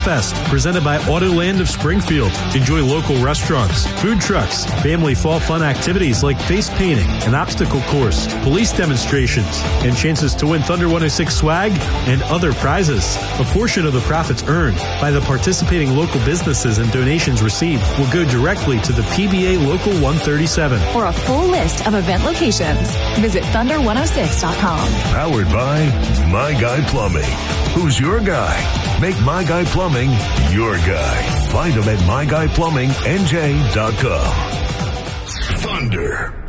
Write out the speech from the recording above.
Fest, presented by Autoland of Springfield. Enjoy local restaurants, food trucks, family fall fun activities like face painting, an obstacle course, police demonstrations, and chances to win Thunder 106 swag and other prizes. A portion of the profits earned by the participating local businesses and donations received will go directly to the PBA Local 137. For a full list of event locations, visit thunder106.com. Powered by My Guy Plumbing. Who's your guy? Make My Guy Plumbing your guy. Find them at myguyplumbingnj.com. Thunder